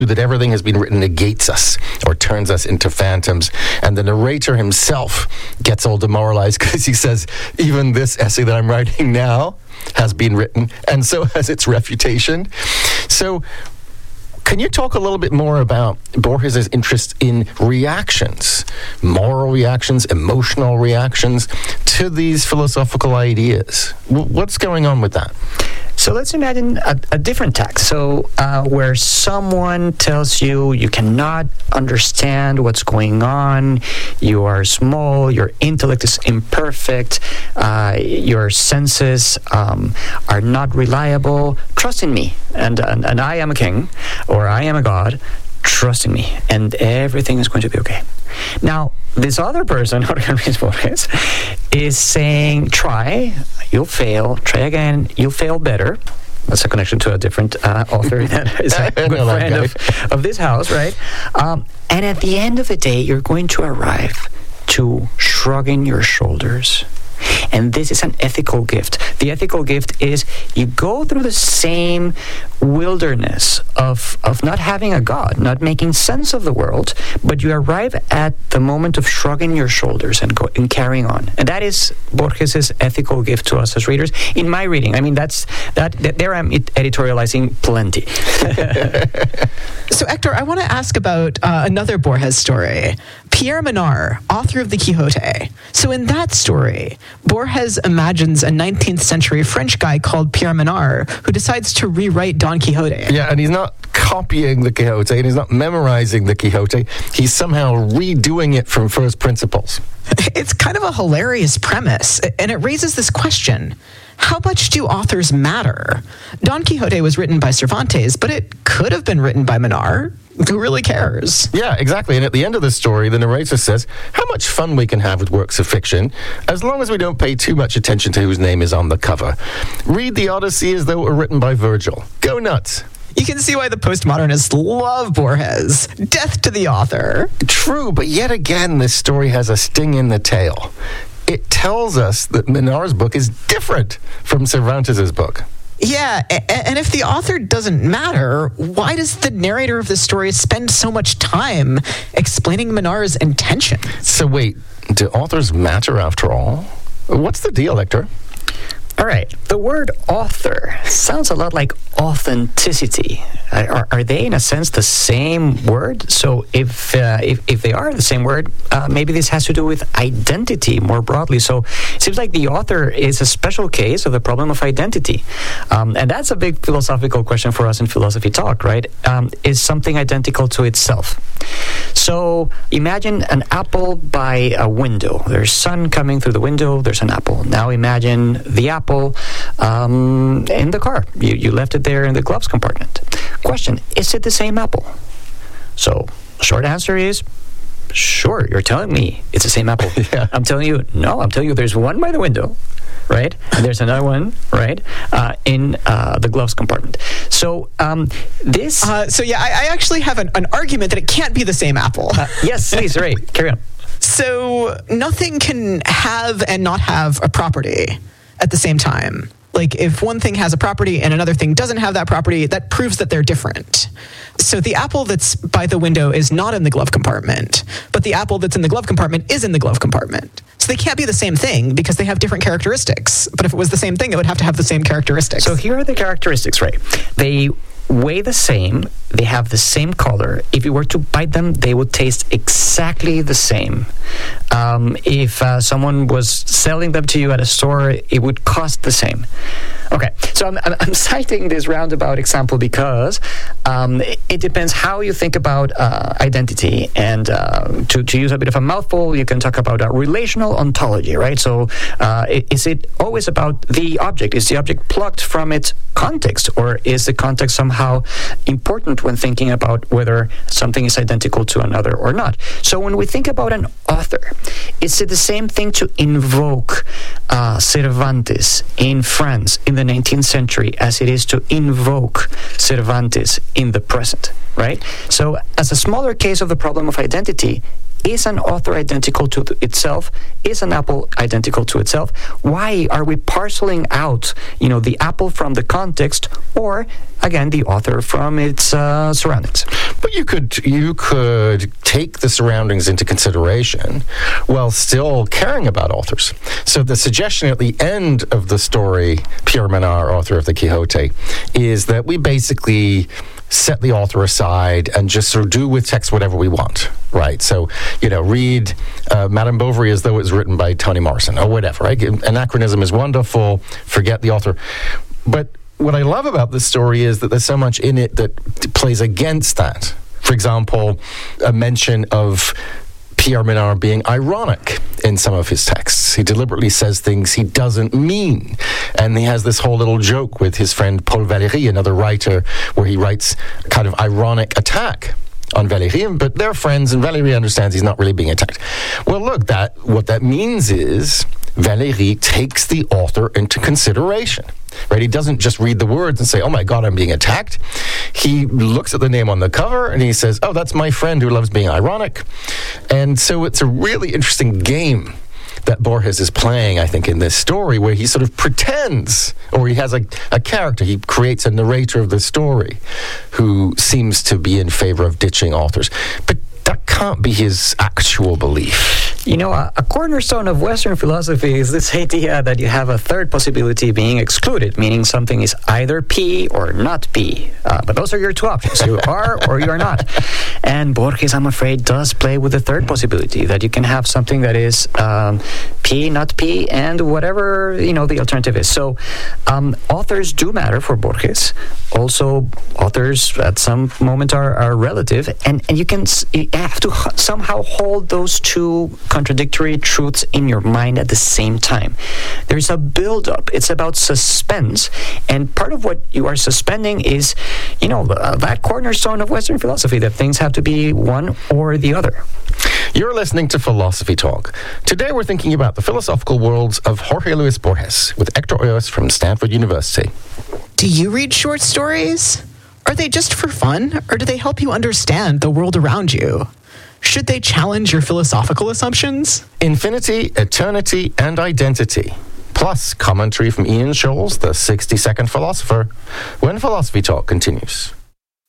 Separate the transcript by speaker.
Speaker 1: that everything has been written against us or turns us into phantoms. And the narrator himself gets all demoralized because he says, even this essay that I'm writing now has been written, and so has its refutation. So can you talk a little bit more about Borges' interest in reactions, moral reactions, emotional reactions to these philosophical ideas? What's going on with that?
Speaker 2: So let's imagine a different text. So where someone tells you you cannot understand what's going on, you are small, your intellect is imperfect, your senses are not reliable. Trust in me, and I am a king, or I am a god. Trust in me, and everything is going to be okay. Now, this other person, Jorge Luis Borges, is saying, try, you'll fail, try again, you'll fail better. That's a connection to a different author that is a good friend of this house, right? And at the end of the day, you're going to arrive to shrugging your shoulders. And this is an ethical gift. The ethical gift is you go through the same wilderness of not having a God, not making sense of the world, but you arrive at the moment of shrugging your shoulders and carrying on. And that is Borges' ethical gift to us as readers. In my reading, I mean, that there I'm editorializing plenty.
Speaker 3: So, Hector, I want to ask about another Borges story. Pierre Menard, author of the Quixote. So in that story, Borges imagines a 19th century French guy called Pierre Menard who decides to rewrite Don Quixote.
Speaker 1: Yeah, and he's not copying the Quixote, and he's not memorizing the Quixote. He's somehow redoing it from first principles.
Speaker 3: It's kind of a hilarious premise, and it raises this question. How much do authors matter? Don Quixote was written by Cervantes, but it could have been written by Menard. Who really cares?
Speaker 1: Yeah, exactly. And at the end of the story, the narrator says how much fun we can have with works of fiction, as long as we don't pay too much attention to whose name is on the cover. Read the Odyssey as though it were written by Virgil. Go nuts.
Speaker 3: You can see why the postmodernists love Borges. Death to the author.
Speaker 1: True, but yet again, this story has a sting in the tail. It tells us that Menard's book is different from Cervantes' book.
Speaker 3: Yeah, and if the author doesn't matter, why does the narrator of the story spend so much time explaining Menard's intention?
Speaker 1: So wait, do authors matter after all? What's the deal, Hector?
Speaker 2: All right, the word author sounds a lot like authenticity. Are they, in a sense, the same word? So if they are the same word, maybe this has to do with identity more broadly. So it seems like the author is a special case of the problem of identity. And that's a big philosophical question for us in Philosophy Talk, right? Is something identical to itself? So imagine an apple by a window. There's sun coming through the window, there's an apple. Now imagine the apple in the car. You left it there in the gloves compartment. Question, is it the same apple? So, short answer is, sure, you're telling me it's the same apple.
Speaker 1: Yeah.
Speaker 2: I'm telling you, no, I'm telling you there's one by the window, right? And there's another one, right, in the gloves compartment. So, this...
Speaker 3: So, yeah, I actually have an argument that it can't be the same apple.
Speaker 2: Yes, please, right, carry on.
Speaker 3: So, nothing can have and not have a property at the same time. Like, if one thing has a property and another thing doesn't have that property, that proves that they're different. So the apple that's by the window is not in the glove compartment, but the apple that's in the glove compartment is in the glove compartment. So they can't be the same thing because they have different characteristics. But if it was the same thing, it would have to have the same characteristics.
Speaker 2: So here are the characteristics, right? They weigh the same, they have the same color. If you were to bite them, they would taste exactly the same. If someone was selling them to you at a store, it would cost the same. Okay, so I'm citing this roundabout example because it depends how you think about identity. And to use a bit of a mouthful, you can talk about relational ontology, right? So is it always about the object? Is the object plucked from its context, or is the context somehow important when thinking about whether something is identical to another or not? So when we think about an author, is it the same thing to invoke Cervantes in France in the 19th century as it is to invoke Cervantes in the present, right? So as a smaller case of the problem of identity, is an author identical to itself? Is an apple identical to itself? Why are we parceling out, the apple from the context, or again, the author from its surroundings?
Speaker 1: But you could take the surroundings into consideration while still caring about authors. So the suggestion at the end of the story, Pierre Menard, author of the Quixote, is that we basically set the author aside and just sort of do with text whatever we want, right? So, read Madame Bovary as though it was written by Toni Morrison or whatever, right? Anachronism is wonderful, forget the author. But what I love about this story is that there's so much in it that plays against that. For example, a mention of Pierre Menard being ironic in some of his texts. He deliberately says things he doesn't mean. And he has this whole little joke with his friend Paul Valéry, another writer, where he writes a kind of ironic attack on Valéry, but they're friends, and Valéry understands he's not really being attacked. Well, look, what that means is Valéry takes the author into consideration. Right? He doesn't just read the words and say, oh my God, I'm being attacked. He looks at the name on the cover and he says, oh, that's my friend who loves being ironic. And so it's a really interesting game that Borges is playing, I think, in this story, where he sort of pretends, or he has a character, he creates a narrator of the story who seems to be in favor of ditching authors. But that can't be his actual belief.
Speaker 2: A cornerstone of Western philosophy is this idea that you have a third possibility being excluded, meaning something is either P or not P. But those are your two options. You are or you are not. And Borges, I'm afraid, does play with the third possibility, that you can have something that is P, not P, and whatever, the alternative is. So authors do matter for Borges. Also, authors at some moment are relative, and you have to somehow hold those two contradictory truths in your mind at the same time. There's a build-up. It's about suspense, and part of what you are suspending is, that cornerstone of Western philosophy, that things have to be one or the other.
Speaker 1: You're listening to Philosophy Talk. Today we're thinking about the philosophical worlds of Jorge Luis Borges with Hector Hoyos from Stanford University.
Speaker 3: Do you read short stories? Are they just for fun, or do they help you understand the world around you? Should they challenge your philosophical assumptions?
Speaker 1: Infinity, eternity, and identity. Plus commentary from Ian Scholes, the 60-second philosopher, when Philosophy Talk continues.